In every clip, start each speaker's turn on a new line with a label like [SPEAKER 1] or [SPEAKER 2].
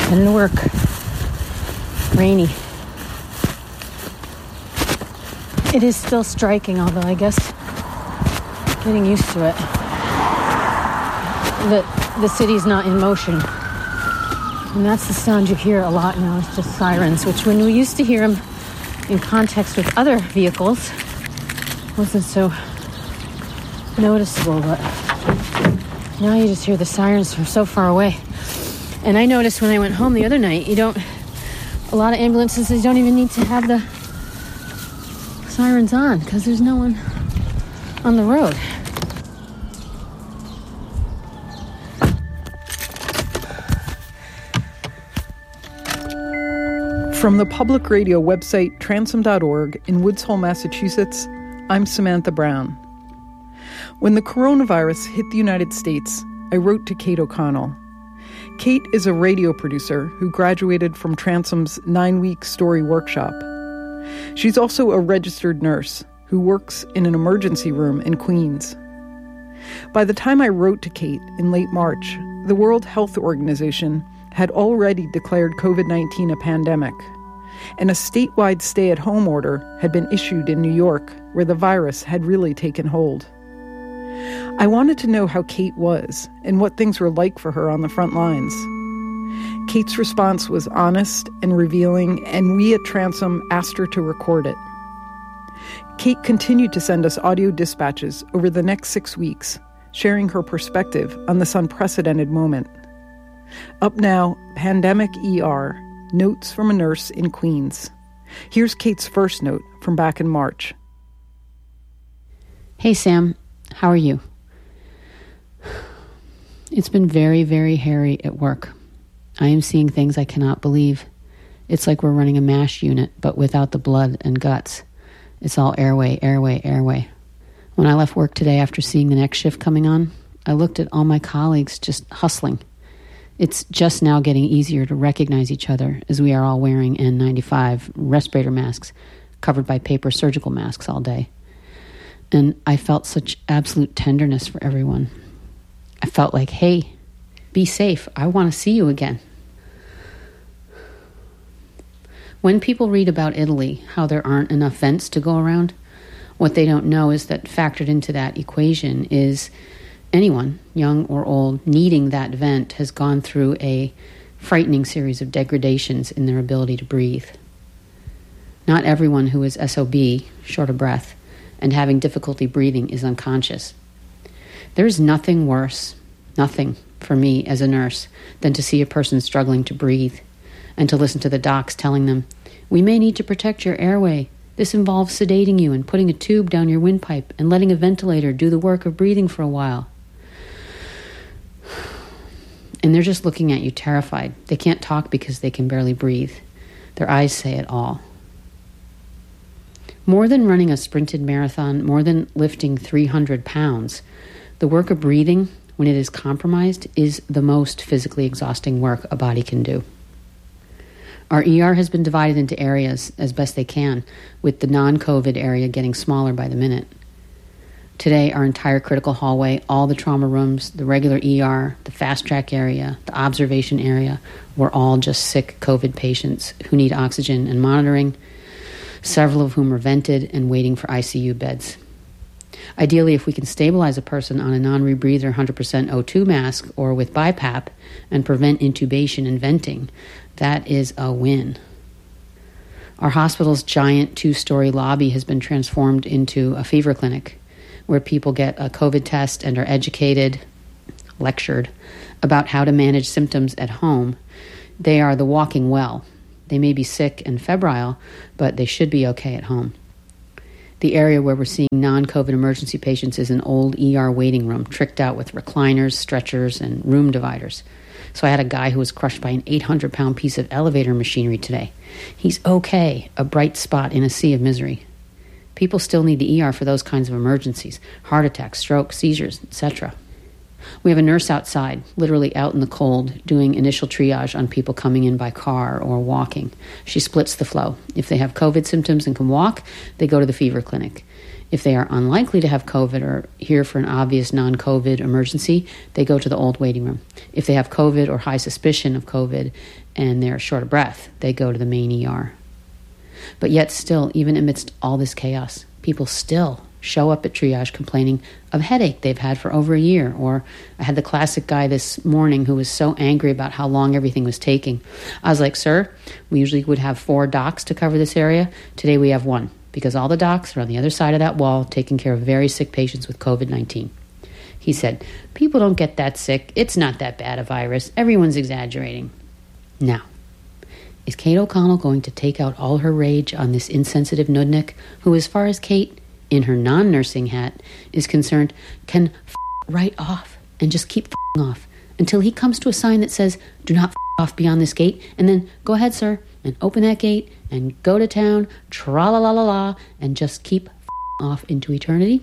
[SPEAKER 1] Heading to work. Rainy. It is still striking, although I guess getting used to it. The city's not in motion. And that's the sound you hear a lot now. It's just sirens, which when we used to hear them in context with other vehicles wasn't so noticeable, but now you just hear the sirens from so far away. And I noticed when I went home the other night, a lot of ambulances, they don't even need to have the sirens on because there's no one on the road.
[SPEAKER 2] From the public radio website transom.org in Woods Hole, Massachusetts, I'm Samantha Brown. When the coronavirus hit the United States, I wrote to Kate O'Connell. Kate is a radio producer who graduated from Transom's 9-week story workshop. She's also a registered nurse who works in an emergency room in Queens. By the time I wrote to Kate in late March, the World Health Organization had already declared COVID-19 a pandemic, and a statewide stay-at-home order had been issued in New York, where the virus had really taken hold. I wanted to know how Kate was and what things were like for her on the front lines. Kate's response was honest and revealing, and we at Transom asked her to record it. Kate continued to send us audio dispatches over the next 6 weeks, sharing her perspective on this unprecedented moment. Up now, Pandemic ER, Notes from a Nurse in Queens. Here's Kate's first note from back in March.
[SPEAKER 1] Hey, Sam. How are you? It's been very, very hairy at work. I am seeing things I cannot believe. It's like we're running a MASH unit, but without the blood and guts. It's all airway, airway, airway. When I left work today after seeing the next shift coming on, I looked at all my colleagues just hustling. It's just now getting easier to recognize each other as we are all wearing N95 respirator masks covered by paper surgical masks all day. And I felt such absolute tenderness for everyone. I felt like, hey, be safe. I want to see you again. When people read about Italy, how there aren't enough vents to go around, what they don't know is that factored into that equation is anyone, young or old, needing that vent has gone through a frightening series of degradations in their ability to breathe. Not everyone who is SOB, short of breath, and having difficulty breathing is unconscious. There is nothing worse, nothing for me as a nurse, than to see a person struggling to breathe and to listen to the docs telling them, we may need to protect your airway. This involves sedating you and putting a tube down your windpipe and letting a ventilator do the work of breathing for a while. And they're just looking at you terrified. They can't talk because they can barely breathe. Their eyes say it all. More than running a sprinted marathon, more than lifting 300 pounds, the work of breathing, when it is compromised, is the most physically exhausting work a body can do. Our ER has been divided into areas as best they can, with the non-COVID area getting smaller by the minute. Today, our entire critical hallway, all the trauma rooms, the regular ER, the fast track area, the observation area, were all just sick COVID patients who need oxygen and monitoring, several of whom are vented and waiting for ICU beds. Ideally, if we can stabilize a person on a non-rebreather 100% O2 mask or with BiPAP and prevent intubation and venting, that is a win. Our hospital's giant 2-story lobby has been transformed into a fever clinic where people get a COVID test and are educated, lectured, about how to manage symptoms at home. They are the walking well. They may be sick and febrile, but they should be okay at home. The area where we're seeing non-COVID emergency patients is an old ER waiting room, tricked out with recliners, stretchers, and room dividers. So I had a guy who was crushed by an 800-pound piece of elevator machinery today. He's okay, a bright spot in a sea of misery. People still need the ER for those kinds of emergencies, heart attacks, strokes, seizures, etc. We have a nurse outside, literally out in the cold, doing initial triage on people coming in by car or walking. She splits the flow. If they have COVID symptoms and can walk, they go to the fever clinic. If they are unlikely to have COVID or here for an obvious non-COVID emergency, they go to the old waiting room. If they have COVID or high suspicion of COVID and they're short of breath, they go to the main ER. But yet still, even amidst all this chaos, people still show up at triage complaining of headache they've had for over a year. Or I had the classic guy this morning who was so angry about how long everything was taking. I was like, sir, we usually would have 4 docs to cover this area. Today we have 1. Because all the docs are on the other side of that wall taking care of very sick patients with COVID-19. He said, people don't get that sick. It's not that bad a virus. Everyone's exaggerating. Now, is Kate O'Connell going to take out all her rage on this insensitive nudnik who, as far as Kate, in her non-nursing hat, is concerned, can right off and just keep off until he comes to a sign that says, do not off beyond this gate, and then go ahead, sir, and open that gate and go to town, tra-la-la-la-la, and just keep off into eternity?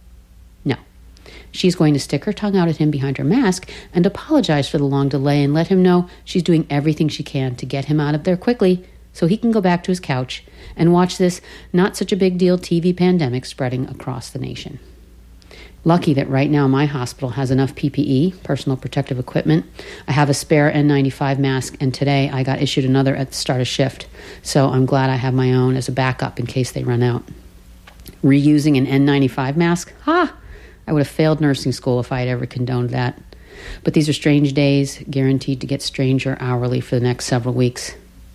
[SPEAKER 1] No. She's going to stick her tongue out at him behind her mask and apologize for the long delay and let him know she's doing everything she can to get him out of there quickly so he can go back to his couch and watch this not-such-a-big-deal TV pandemic spreading across the nation. Lucky that right now my hospital has enough PPE, personal protective equipment. I have a spare N95 mask, and today I got issued another at the start of shift, so I'm glad I have my own as a backup in case they run out. Reusing an N95 mask? I would have failed nursing school if I had ever condoned that. But these are strange days, guaranteed to get stranger hourly for the next several weeks.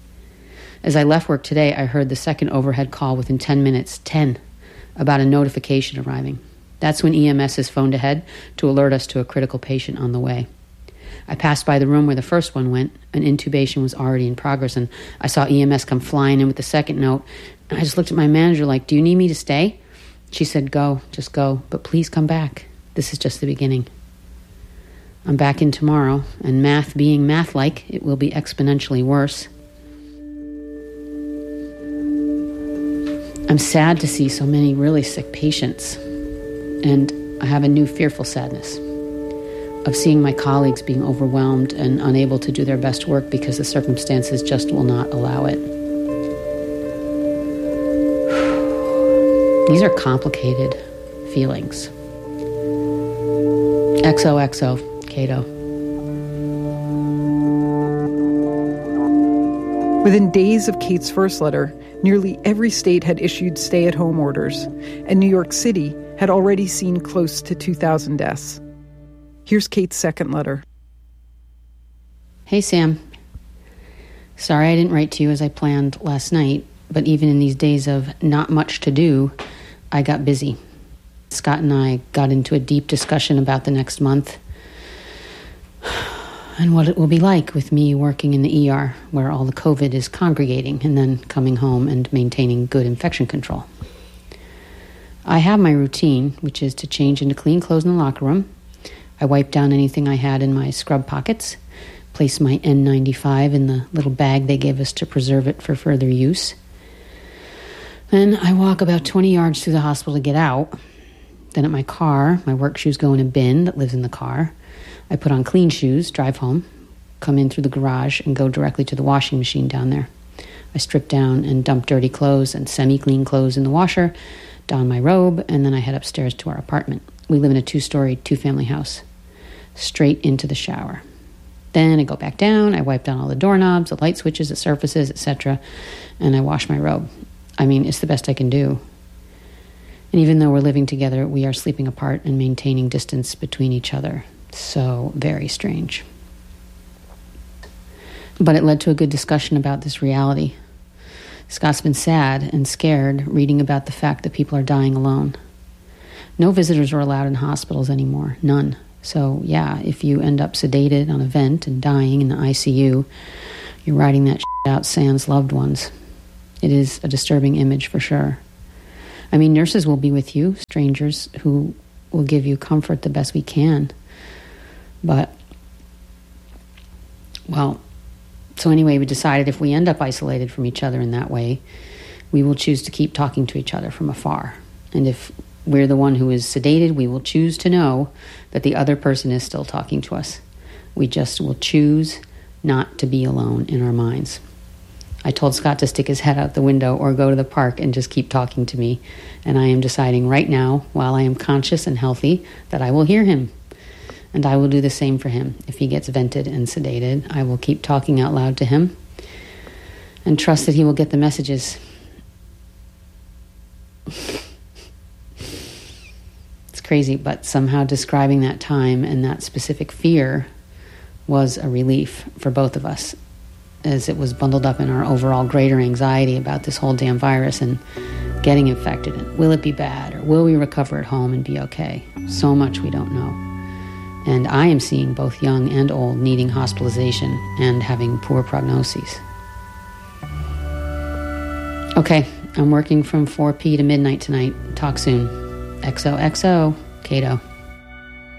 [SPEAKER 1] As I left work today, I heard the second overhead call within 10 minutes, 10, about a notification arriving. That's when EMS is phoned ahead to alert us to a critical patient on the way. I passed by the room where the first one went. An intubation was already in progress, and I saw EMS come flying in with the second note. And I just looked at my manager like, do you need me to stay? She said, go, just go, but please come back. This is just the beginning. I'm back in tomorrow, and math being math-like, it will be exponentially worse. I'm sad to see so many really sick patients. And I have a new fearful sadness of seeing my colleagues being overwhelmed and unable to do their best work because the circumstances just will not allow it. These are complicated feelings. XOXO, Cato.
[SPEAKER 2] Within days of Kate's first letter, nearly every state had issued stay-at-home orders, and New York City had already seen close to 2,000 deaths. Here's Kate's second letter.
[SPEAKER 1] Hey, Sam. Sorry I didn't write to you as I planned last night, but even in these days of not much to do, I got busy. Scott and I got into a deep discussion about the next month and what it will be like with me working in the ER, where all the COVID is congregating, and then coming home and maintaining good infection control. I have my routine, which is to change into clean clothes in the locker room. I wipe down anything I had in my scrub pockets, place my N95 in the little bag they gave us to preserve it for further use. Then I walk about 20 yards through the hospital to get out. Then at my car, my work shoes go in a bin that lives in the car. I put on clean shoes, drive home, come in through the garage, and go directly to the washing machine down there. I strip down and dump dirty clothes and semi-clean clothes in the washer, don my robe, and then I head upstairs to our apartment. We live in a 2-story, 2-family house. Straight into the shower. Then I go back down, I wipe down all the doorknobs, the light switches, the surfaces, etc., and I wash my robe. I mean, it's the best I can do. And even though we're living together, we are sleeping apart and maintaining distance between each other. So very strange. But it led to a good discussion about this reality. Scott's been sad and scared reading about the fact that people are dying alone. No visitors are allowed in hospitals anymore. None. So, yeah, if you end up sedated on a vent and dying in the ICU, you're writing that shit out sans loved ones. It is a disturbing image for sure. I mean, nurses will be with you, strangers who will give you comfort the best we can. But, well, so anyway, we decided if we end up isolated from each other in that way, we will choose to keep talking to each other from afar. And if we're the one who is sedated, we will choose to know that the other person is still talking to us. We just will choose not to be alone in our minds. I told Scott to stick his head out the window or go to the park and just keep talking to me. And I am deciding right now, while I am conscious and healthy, that I will hear him. And I will do the same for him. If he gets vented and sedated, I will keep talking out loud to him and trust that he will get the messages. It's crazy, but somehow describing that time and that specific fear was a relief for both of us, as it was bundled up in our overall greater anxiety about this whole damn virus and getting infected. And will it be bad? Or will we recover at home and be okay? So much we don't know. And I am seeing both young and old needing hospitalization and having poor prognoses. Okay, I'm working from 4 p.m. to midnight tonight. Talk soon. XOXO, Cato.